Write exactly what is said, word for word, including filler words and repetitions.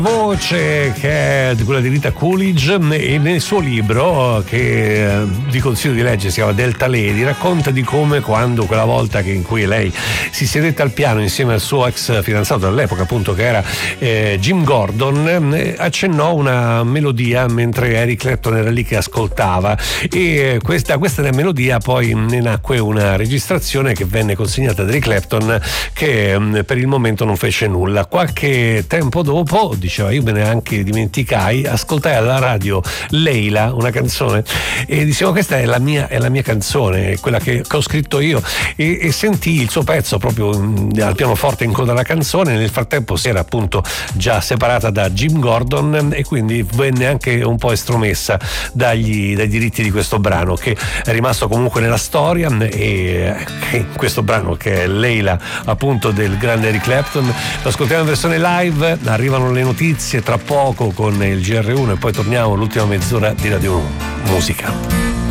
Voce che è quella di Rita Coolidge, e nel suo libro, che vi consiglio di leggere, si chiama Delta Lady, racconta di come, quando quella volta che in cui lei si sedette al piano insieme al suo ex fidanzato dell'epoca, appunto, che era eh, Jim Gordon, eh, accennò una melodia mentre Eric Clapton era lì che ascoltava, e questa, questa melodia poi ne nacque una registrazione che venne consegnata ad Eric Clapton, che mh, per il momento non fece nulla. Qualche tempo dopo, diceva, io me ne anche dimenticai, ascoltai alla radio Leila, una canzone, e dicevo, questa è la mia, è la mia canzone, quella che, che ho scritto io, e, e sentii il suo pezzo proprio mh, al pianoforte in coda alla canzone. Nel frattempo si era appunto già separata da Jim Gordon, e quindi venne anche un po' estromessa dagli, dai diritti di questo brano, che è rimasto comunque nella storia, e, e questo brano, che è Leila, appunto, del grande Eric Clapton, lo ascoltiamo in versione live. Arrivano le notizie tra poco con il G R uno e poi torniamo all'ultima mezz'ora di Radio Musica.